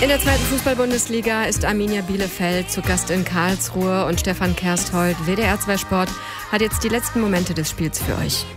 In der zweiten Fußball-Bundesliga ist Arminia Bielefeld zu Gast in Karlsruhe und Stefan Kersthold, WDR 2 Sport, hat jetzt die letzten Momente des Spiels für euch.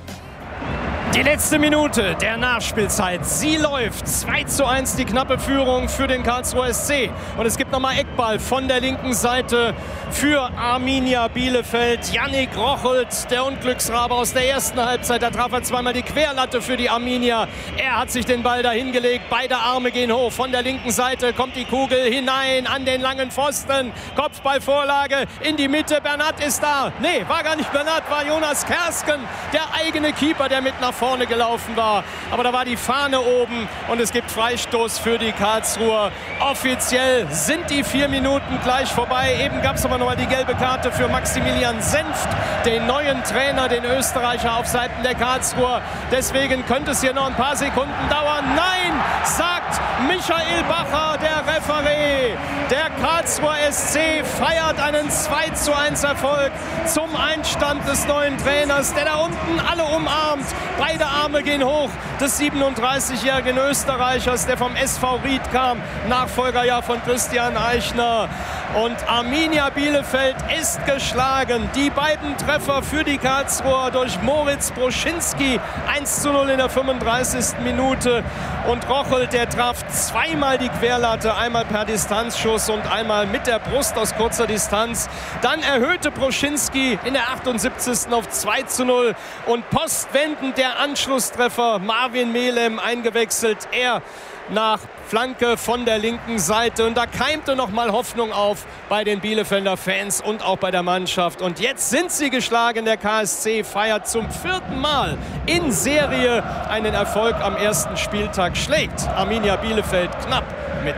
Die letzte Minute der Nachspielzeit, sie läuft. 2:1 die knappe Führung für den Karlsruher SC. Und es gibt nochmal Eckball von der linken Seite für Arminia Bielefeld. Yannick Rochelt, der Unglücksrabe aus der ersten Halbzeit. Da traf er zweimal die Querlatte für die Arminia. Er hat sich den Ball dahin gelegt. Beide Arme gehen hoch. Von der linken Seite kommt die Kugel hinein an den langen Pfosten. Kopfballvorlage in die Mitte. Bernat ist da. Nee, war gar nicht Bernat, war Jonas Kersken, der eigene Keeper, der mit nach vorne gelaufen war. Aber da war die Fahne oben und es gibt Freistoß für die Karlsruher. Offiziell sind die 4 Minuten gleich vorbei. Eben gab es aber noch mal die gelbe Karte für Maximilian Senft, den neuen Trainer, den Österreicher auf Seiten der Karlsruher. Deswegen könnte es hier noch ein paar Sekunden dauern. Nein, sagt Michael Bacher, der Referee. Der Karlsruher SC feiert einen 2:1 Erfolg zum Einstand des neuen Trainers, der da unten alle umarmt. Beide Arme gehen hoch des 37-jährigen Österreichers, der vom SV Ried kam, Nachfolger ja von Christian Eichner. Und Arminia Bielefeld ist geschlagen. Die beiden Treffer für die Karlsruher durch Moritz Broschinski, 1:0 in der 35. Minute. Und Rochelt, der traf zweimal die Querlatte, einmal per Distanzschuss und einmal mit der Brust aus kurzer Distanz. Dann erhöhte Broschinski in der 78. auf 2:0 und postwendend der Anschlusstreffer, Marvin Melem eingewechselt. Er nach Flanke von der linken Seite. Und da keimte noch mal Hoffnung auf bei den Bielefelder Fans und auch bei der Mannschaft. Und jetzt sind sie geschlagen. Der KSC feiert zum 4. Mal in Serie einen Erfolg am ersten Spieltag. Schlägt Arminia Bielefeld knapp mit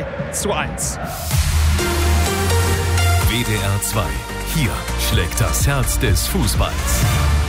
2:1. WDR 2. Hier schlägt das Herz des Fußballs.